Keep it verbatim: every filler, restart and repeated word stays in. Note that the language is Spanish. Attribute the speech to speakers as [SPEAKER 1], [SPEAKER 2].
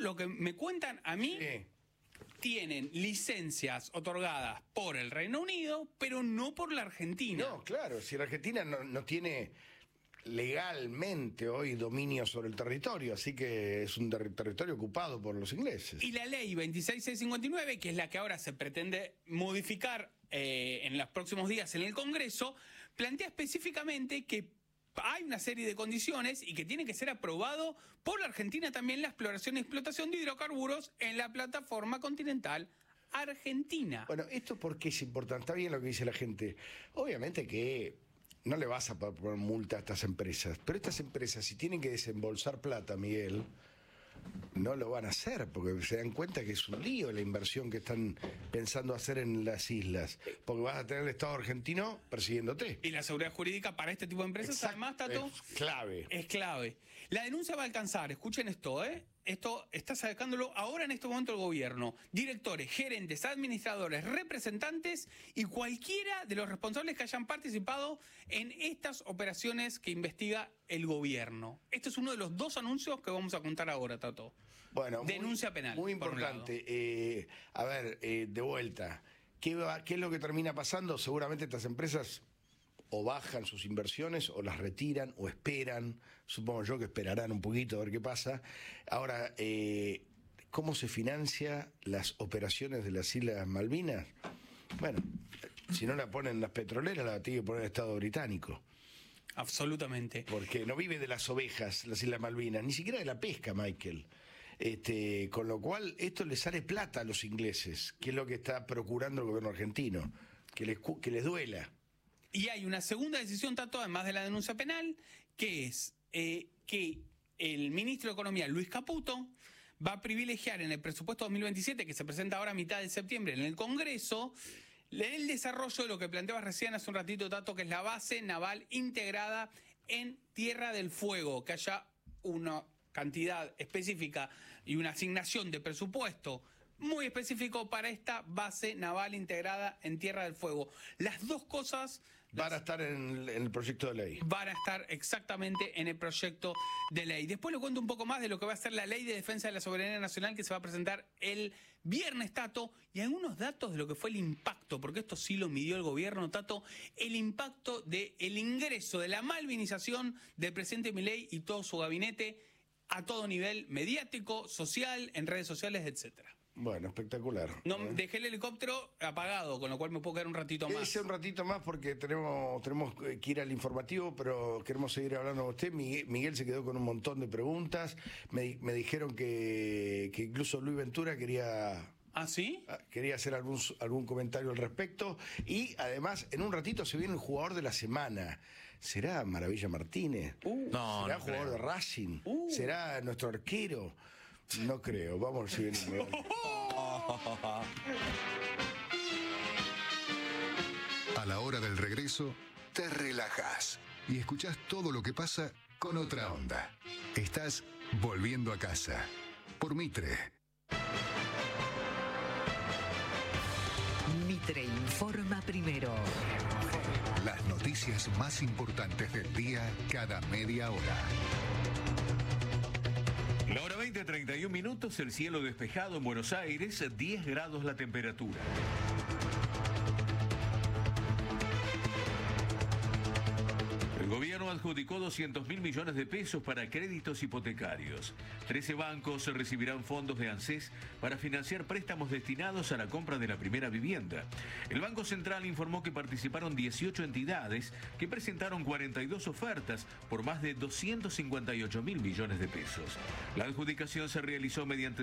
[SPEAKER 1] lo que me cuentan a mí, sí, tienen licencias otorgadas por el Reino Unido, pero no por la Argentina.
[SPEAKER 2] No, claro, si la Argentina no, no tiene legalmente hoy dominio sobre el territorio, así que es un ter territorio ocupado por los ingleses.
[SPEAKER 1] Y la ley veintiséis mil seiscientos cincuenta y nueve, que es la que ahora se pretende modificar eh, en los próximos días en el Congreso, plantea específicamente que hay una serie de condiciones y que tiene que ser aprobado por la Argentina también la exploración y explotación de hidrocarburos en la plataforma continental argentina.
[SPEAKER 2] Bueno, ¿esto por qué es importante? Está bien lo que dice la gente. Obviamente que no le vas a poner multa a estas empresas, pero estas empresas, si tienen que desembolsar plata, Miguel, no lo van a hacer, porque se dan cuenta que es un lío la inversión que están pensando hacer en las islas, porque vas a tener el Estado argentino persiguiéndote.
[SPEAKER 1] Y la seguridad jurídica para este tipo de empresas, exacto, además, Tato,
[SPEAKER 2] es clave.
[SPEAKER 1] Es clave. La denuncia va a alcanzar, escuchen esto, ¿eh? Esto está sacándolo ahora en este momento el gobierno. Directores, gerentes, administradores, representantes y cualquiera de los responsables que hayan participado en estas operaciones que investiga el gobierno. Este es uno de los dos anuncios que vamos a contar ahora, Tato.
[SPEAKER 2] Bueno,
[SPEAKER 1] denuncia
[SPEAKER 2] muy,
[SPEAKER 1] penal.
[SPEAKER 2] Muy importante. Eh, a ver, eh, de vuelta, ¿qué, va, ¿qué es lo que termina pasando? Seguramente estas empresas o bajan sus inversiones, o las retiran, o esperan. Supongo yo que esperarán un poquito a ver qué pasa. Ahora, eh, ¿cómo se financia las operaciones de las Islas Malvinas? Bueno, si no la ponen las petroleras, la tiene que poner el Estado británico.
[SPEAKER 1] Absolutamente.
[SPEAKER 2] Porque no vive de las ovejas, las Islas Malvinas, ni siquiera de la pesca, Michael. Este, con lo cual, esto les sale plata a los ingleses, que es lo que está procurando el gobierno argentino, que les, que les duela.
[SPEAKER 1] Y hay una segunda decisión, Tato, además de la denuncia penal, que es eh, que el ministro de Economía, Luis Caputo, va a privilegiar en el presupuesto dos mil veintisiete, que se presenta ahora a mitad de septiembre en el Congreso, el desarrollo de lo que planteabas recién hace un ratito, Tato, que es la base naval integrada en Tierra del Fuego, que haya una cantidad específica y una asignación de presupuesto muy específico para esta base naval integrada en Tierra del Fuego. Las dos cosas
[SPEAKER 2] van a estar en, en el proyecto de ley.
[SPEAKER 1] Van a estar exactamente en el proyecto de ley. Después le cuento un poco más de lo que va a ser la Ley de Defensa de la Soberanía Nacional, que se va a presentar el viernes, Tato, y algunos datos de lo que fue el impacto, porque esto sí lo midió el gobierno, Tato, el impacto del ingreso de la malvinización del presidente Milei y todo su gabinete a todo nivel mediático, social, en redes sociales, etcétera.
[SPEAKER 2] Bueno, espectacular.
[SPEAKER 1] No,
[SPEAKER 2] ¿eh?
[SPEAKER 1] Dejé el helicóptero apagado, con lo cual me puedo quedar un ratito más.
[SPEAKER 2] Ese un ratito más porque tenemos tenemos que ir al informativo, pero queremos seguir hablando con usted. Miguel, Miguel se quedó con un montón de preguntas. Me, me dijeron que, que incluso Luis Ventura quería...
[SPEAKER 1] ¿Ah, sí?
[SPEAKER 2] Quería hacer algún, algún comentario al respecto. Y además, en un ratito se viene el jugador de la semana. ¿Será Maravilla Martínez?
[SPEAKER 1] Uh,
[SPEAKER 2] no, ¿Será
[SPEAKER 1] no
[SPEAKER 2] jugador
[SPEAKER 1] creo.
[SPEAKER 2] de Racing?
[SPEAKER 1] Uh.
[SPEAKER 2] ¿Será nuestro arquero? No creo. Vamos a ver si viene.
[SPEAKER 3] A la hora del regreso, te relajás y escuchás todo lo que pasa con otra onda. Estás volviendo a casa por Mitre.
[SPEAKER 4] Mitre informa primero.
[SPEAKER 3] Las noticias más importantes del día cada media hora.
[SPEAKER 5] La hora veinte, treinta y un minutos, el cielo despejado en Buenos Aires, diez grados la temperatura. El gobierno adjudicó doscientos mil millones de pesos para créditos hipotecarios. trece bancos recibirán fondos de ANSES para financiar préstamos destinados a la compra de la primera vivienda. El Banco Central informó que participaron dieciocho entidades que presentaron cuarenta y dos ofertas por más de doscientos cincuenta y ocho mil millones de pesos. La adjudicación se realizó mediante